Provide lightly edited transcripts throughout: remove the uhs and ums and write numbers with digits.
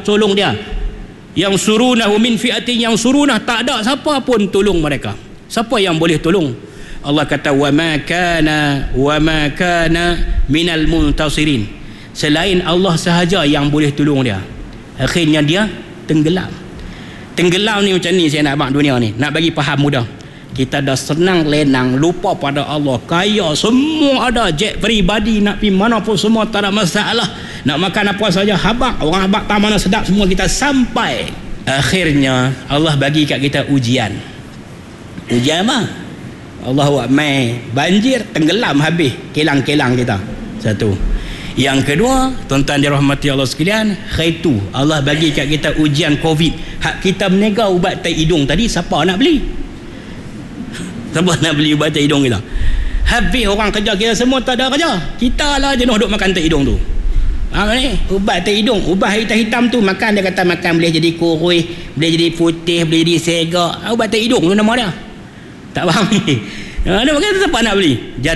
tolong dia. Yang surunahu min fi'atin, yang surunah, tak ada siapa pun tolong mereka. Siapa yang boleh tolong? Allah kata wa ma kana minal muntasirin, selain Allah sahaja yang boleh tolong dia. Akhirnya dia tenggelam. Tenggelam ni macam ni saya nak abang dunia ni, nak bagi faham mudah. Kita dah senang lenang, lupa pada Allah, kaya, semua ada, jet peribadi, nak pergi mana pun semua tak ada masalah, nak makan apa saja habaq, orang habaq tak mana sedap, semua kita sampai. Akhirnya Allah bagi kat kita ujian. Ujian apa? Allahu akbar, banjir, tenggelam habis, kelang-kelang kita. Satu. Yang kedua, tuan-tuan dirahmati Allah sekalian, khaitu Allah bagi kat kita ujian Covid. Hak kita menega ubat tai hidung tadi, siapa nak beli? Siapa nak beli ubat tai hidung kita? Habis orang kerja kita semua tak ada kerja, kita lah jenuh duk makan tai hidung tu. Ni ubat tai hidung, ubat hitam-hitam tu makan, dia kata makan boleh jadi kurus, boleh jadi putih, boleh jadi segak. Ubat tai hidung tu nama dia. Tak faham ni. Dia kata siapa nak beli?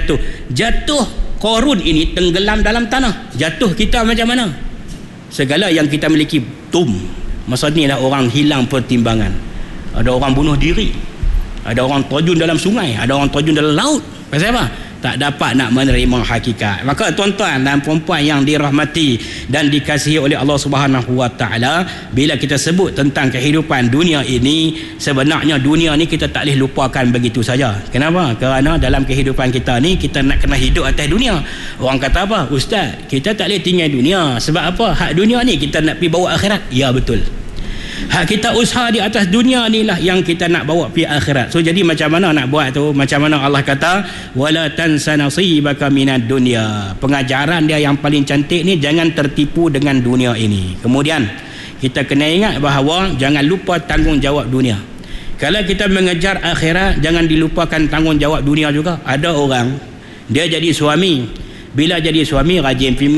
Jatuh korun ini tenggelam dalam tanah. Jatuh kita macam mana? Segala yang kita miliki masa ni lah orang hilang pertimbangan. Ada orang bunuh diri, ada orang terjun dalam sungai, ada orang terjun dalam laut. Pasal apa? Tak dapat nak menerima hakikat. Maka tuan-tuan dan puan-puan yang dirahmati dan dikasihi oleh Allah Subhanahu wa taala, bila kita sebut tentang kehidupan dunia ini, sebenarnya dunia ni kita tak boleh lupakan begitu saja. Kenapa? Kerana dalam kehidupan kita ni kita nak kena hidup atas dunia. Orang kata apa? Ustaz, kita tak boleh tinggal dunia. Sebab apa? Hak dunia ni kita nak pergi bawa akhirat. Ya, betul. Hak kita usaha di atas dunia ni lah yang kita nak bawa pergi akhirat. So jadi macam mana nak buat tu? Macam mana Allah kata wala tansa nasibaka minad dunya. Pengajaran dia yang paling cantik ni, jangan tertipu dengan dunia ini. Kemudian kita kena ingat bahawa jangan lupa tanggungjawab dunia. Kalau kita mengejar akhirat, jangan dilupakan tanggungjawab dunia juga. Ada orang dia jadi suami, bila jadi suami rajin pergi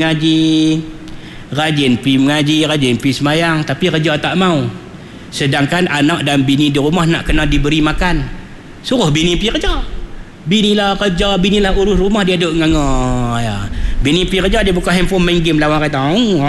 mengaji, rajin pergi semayang, tapi kerja tak mau. Sedangkan anak dan bini di rumah nak kena diberi makan, suruh bini pergi kerja. Binilah kerja, binilah urus rumah, dia duduk nganga ya. Bini pergi kerja, dia buka handphone main game lawan kata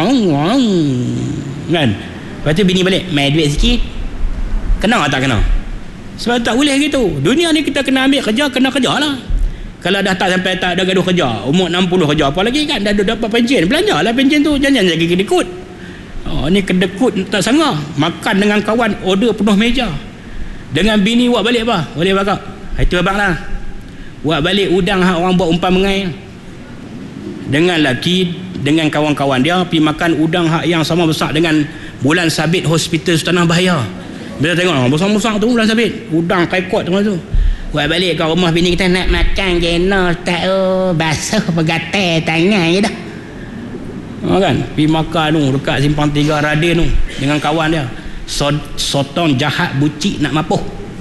kan. Lepas tu bini balik, main duit sikit. Kena tak kena? Sebab tak boleh gitu. Dunia ni kita kena ambil kerja, kena kerja lah. Kalau dah tak sampai tak ada gaduh kerja, umur 60 kerja apa lagi kan, dah dapat pension, belanjalah pension tu, jangan lagi kedekut. Ni kedekut tak sanggup. Makan dengan kawan, order penuh meja. Dengan bini buat balik apa? Boleh bakak? Itu abang lah. Buat balik udang hak orang buat umpan mengai. Dengan laki, dengan kawan-kawan dia pergi makan udang hak yang sama besar dengan bulan sabit hospital Sultanah Bahaya. Bila tengok besar-besar tu bulan sabit, udang kaikot tengok tu. Buat balik kat rumah bini kita, nak makan gena tak, basuh pegatai tangan je dah. Kan pergi makan tu dekat Simpang 3 Radin tu dengan kawan dia, sotong jahat bucik nak mapuh.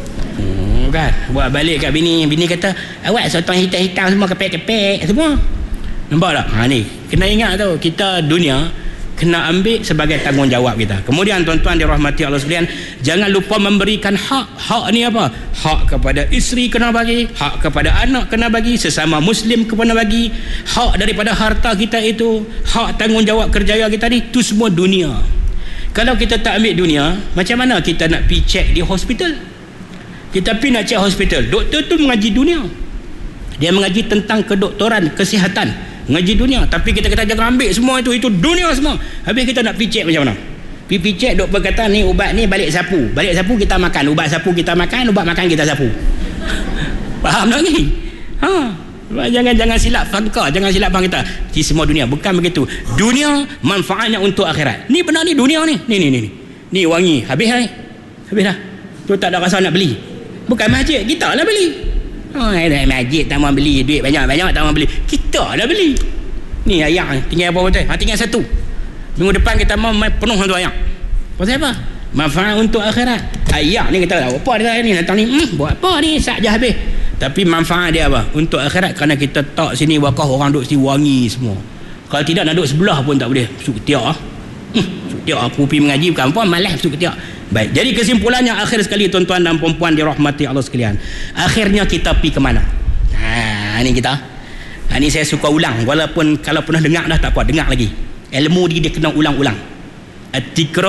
Kan buat balik kat bini kata, awak sotong hitam-hitam semua, kepek-kepek semua. Nampak tak? Ni kena ingat tu, kita dunia kena ambil sebagai tanggungjawab kita. Kemudian tuan-tuan dirahmati Allah sekalian, jangan lupa memberikan hak. Hak ni apa? Hak kepada isteri kena bagi, hak kepada anak kena bagi, sesama muslim kena bagi, hak daripada harta kita itu, hak tanggungjawab kerjaya kita ni, tu semua dunia. Kalau kita tak ambil dunia, macam mana kita nak pergi cek di hospital? Kita pergi nak cek hospital, doktor tu mengaji dunia, dia mengaji tentang kedoktoran, kesihatan, mengaji dunia. Tapi kita kata jangan ambil semua itu dunia semua. Habis kita nak pergi cek macam mana? Pergi cek, doktor kata ni ubat ni balik sapu kita makan, ubat sapu kita makan, ubat makan kita sapu. Faham tak ni? Jangan silap sangka, jangan silap faham kita. Ini semua dunia, bukan begitu. Dunia manfaatnya untuk akhirat. Ni benar ni dunia ni. Ni wangi, habis dah. Tu tak ada rasa nak beli. Bukan masjid, kita lah beli. Masjid tak mau beli, duit banyak-banyak tak mau beli, kita dah beli. Ni ayak tinggal apa betul? Tinggal satu. Minggu depan kita mau main penuh tu ayak. Pasal apa? Manfaat untuk akhirat. Ayak ni kita tahu apa dia ni datang ni, buat apa ni, sak je habis. Tapi manfaat dia apa? Untuk akhirat, kerana kita tak sini wakaf orang duduk sini wangi semua. Kalau tidak nak duduk sebelah pun tak boleh. Masuk ketiak ketiak aku pergi mengaji bukan apa, malas masuk ketiak. Baik, jadi kesimpulannya akhir sekali tuan-tuan dan puan-puan dirahmati Allah sekalian, akhirnya kita pergi ke mana? Ni kita. Ni saya suka ulang, walaupun kalau pernah dengar dah tak apa, dengar lagi. Ilmu dia kena ulang-ulang. At-tikrar